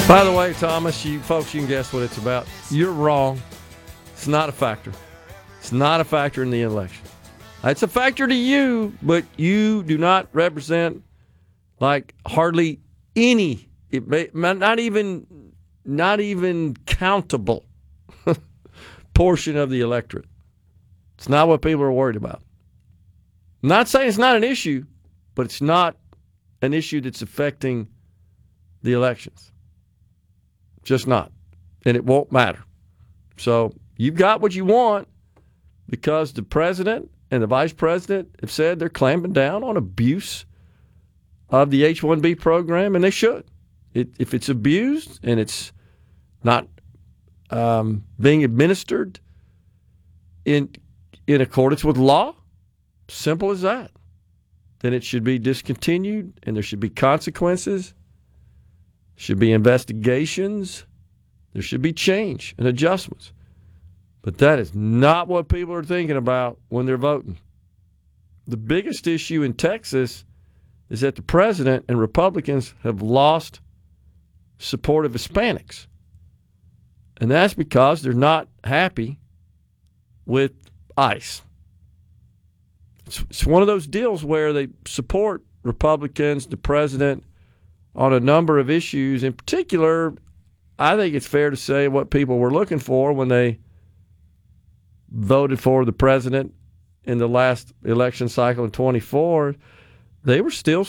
By the way, Thomas, you folks, you can guess what it's about. You're wrong. It's not a factor. It's not a factor in the election. It's a factor to you, but you do not represent like hardly any, not even countable portion of the electorate. It's not what people are worried about. I'm not saying it's not an issue, but it's not an issue that's affecting the elections. Just not. And it won't matter. So you've got what you want because the president and the vice president have said they're clamping down on abuse of the H-1B program, and they should. If it's abused and it's not being administered in accordance with law, simple as that, then it should be discontinued and there should be consequences. Should be investigations. There should be change and adjustments. But that is not what people are thinking about when they're voting. The biggest issue in Texas is that the president and Republicans have lost support of Hispanics. And that's because they're not happy with ICE. It's one of those deals where they support Republicans, the president, on a number of issues. In particular, I think it's fair to say what people were looking for when they voted for the president in the last election cycle in 24. They were still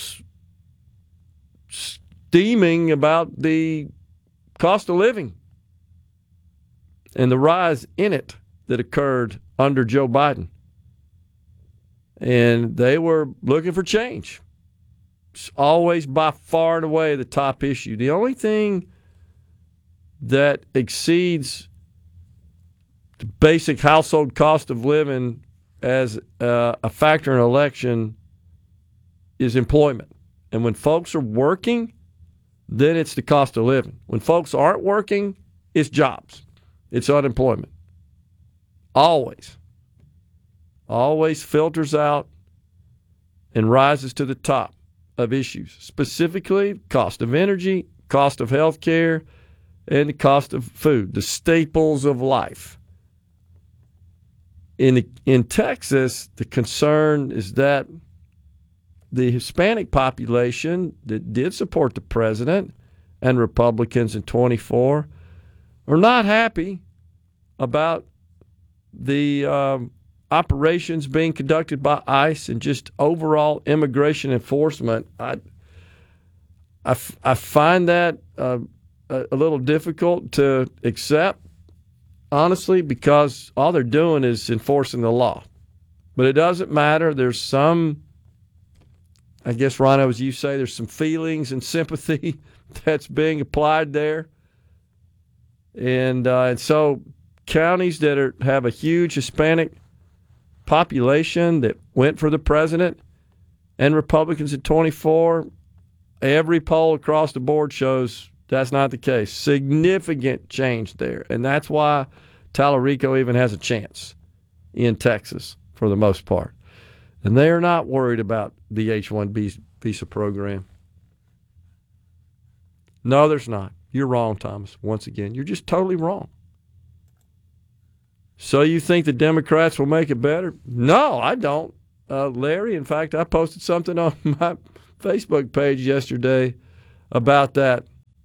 steaming about the cost of living and the rise in it that occurred under Joe Biden. And they were looking for change. It's always by far and away the top issue. The only thing that exceeds the basic household cost of living as a factor in an election is employment. And when folks are working, then it's the cost of living. When folks aren't working, it's jobs. It's unemployment. Always. Always filters out and rises to the top of issues, specifically cost of energy, cost of health care, and the cost of food, the staples of life. In Texas, the concern is that the Hispanic population that did support the president and Republicans in 24 are not happy about the operations being conducted by ICE and just overall immigration enforcement. I find that a little difficult to accept, honestly, because all they're doing is enforcing the law. But it doesn't matter. There's some, I guess, Rhino, as you say, there's some feelings and sympathy that's being applied there. And so counties that have a huge Hispanic population that went for the president and Republicans in 24, every poll across the board shows that's not the case. Significant change there. And that's why Tallarico even has a chance in Texas for the most part. And they are not worried about the H-1B visa program. No, there's not. You're wrong, Thomas. Once again, you're just totally wrong. So you think the Democrats will make it better? No, I don't. Larry, in fact, I posted something on my Facebook page yesterday about that.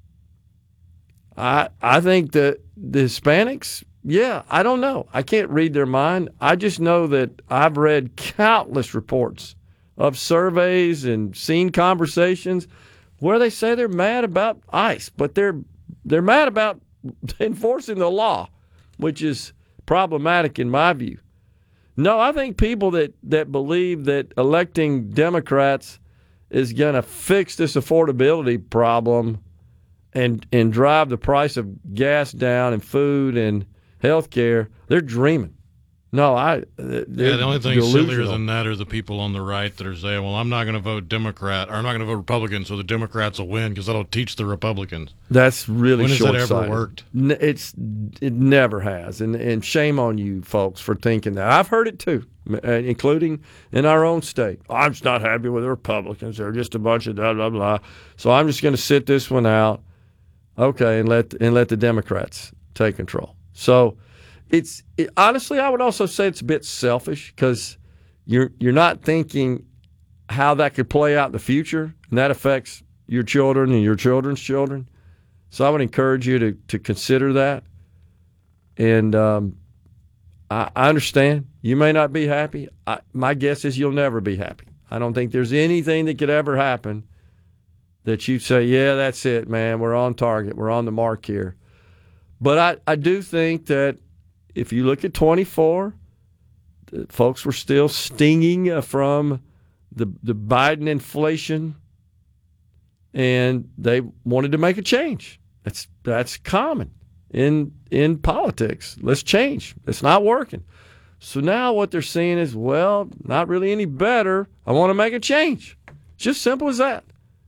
I think that the Hispanics, I don't know. I can't read their mind. I just know that I've read countless reports of surveys and seen conversations where they say they're mad about ICE, but they're mad about enforcing the law, which is problematic in my view. No, I think people that believe that electing Democrats is going to fix this affordability problem and drive the price of gas down and food and health care, they're dreaming. No, the only thing sillier than that are the people on the right that are saying, well, I'm not going to vote Democrat, or I'm not going to vote Republican, so the Democrats will win because that'll teach the Republicans. That's really short-sighted. When has that ever worked? It never has, and shame on you folks for thinking that. I've heard it too, including in our own state. I'm just not happy with the Republicans. They're just a bunch of blah, blah, blah. So I'm just going to sit this one out. Okay, and let the Democrats take control. So honestly, I would also say it's a bit selfish because you're not thinking how that could play out in the future, and that affects your children and your children's children. So I would encourage you to consider that. And I understand you may not be happy. My guess is you'll never be happy. I don't think there's anything that could ever happen that you'd say, yeah, that's it, man. We're on target. We're on the mark here. But I do think that if you look at 24, folks were still stinging from the Biden inflation, and they wanted to make a change. That's common in politics. Let's change. It's not working. So now what they're seeing is, well, not really any better. I want to make a change. Just simple as that.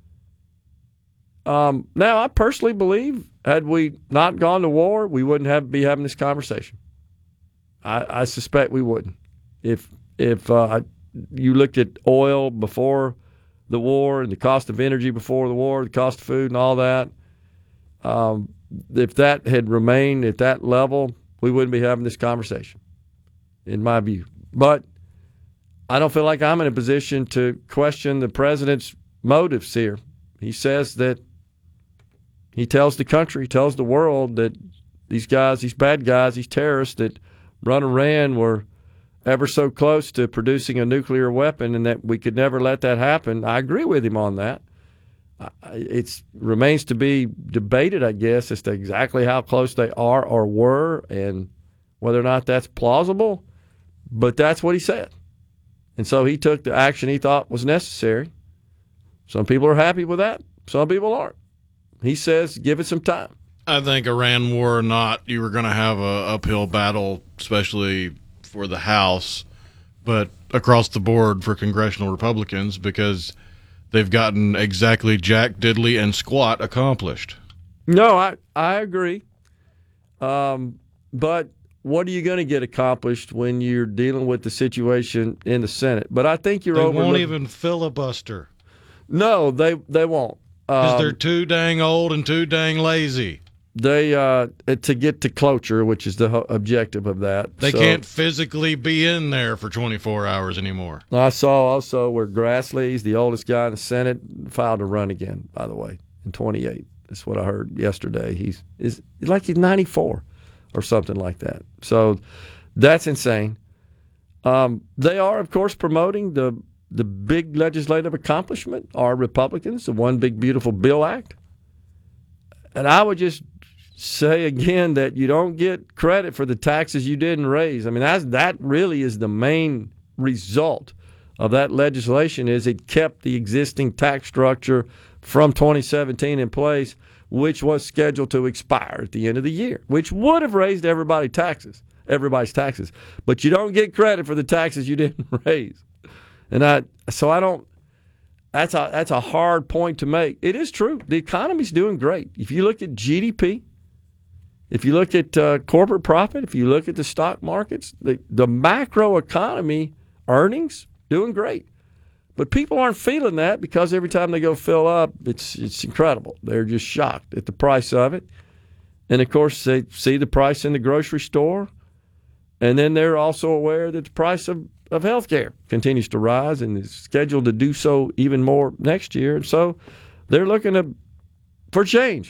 Now, I personally believe had we not gone to war, we wouldn't be having this conversation. I suspect we wouldn't. If you looked at oil before the war and the cost of energy before the war, the cost of food and all that, if that had remained at that level, we wouldn't be having this conversation, in my view. But I don't feel like I'm in a position to question the president's motives here. He says that he tells the country, tells the world that these guys, these bad guys, these terrorists that run Iran were ever so close to producing a nuclear weapon and that we could never let that happen. I agree with him on that. It remains to be debated, I guess, as to exactly how close they are or were and whether or not that's plausible. But that's what he said. And so he took the action he thought was necessary. Some people are happy with that. Some people aren't. He says, give it some time. I think Iran war or not, you were going to have a uphill battle, especially for the House, but across the board for congressional Republicans, because they've gotten exactly jack, diddly, and squat accomplished. No, I agree. But what are you going to get accomplished when you're dealing with the situation in the Senate? But I think They won't even filibuster. No, they won't. Because they're too dang old and too dang lazy. They to get to cloture, which is the objective of that. They can't physically be in there for 24 hours anymore. I saw also where Grassley, he's the oldest guy in the Senate, filed to run again, by the way, in 28. That's what I heard yesterday. He's 94 or something like that. So that's insane. They are, of course, promoting the big legislative accomplishment are Republicans, the One Big Beautiful Bill Act. And I would just say again that you don't get credit for the taxes you didn't raise. I mean, that really is the main result of that legislation is it kept the existing tax structure from 2017 in place, which was scheduled to expire at the end of the year, which would have raised everybody's taxes. But you don't get credit for the taxes you didn't raise. And that's a hard point to make. It is true. The economy's doing great. If you look at GDP, if you look at corporate profit, if you look at the stock markets, the macro economy earnings doing great. But people aren't feeling that because every time they go fill up, it's incredible. They're just shocked at the price of it. And, of course, they see the price in the grocery store. And then they're also aware that the price of health care continues to rise and is scheduled to do so even more next year. And so they're looking for change.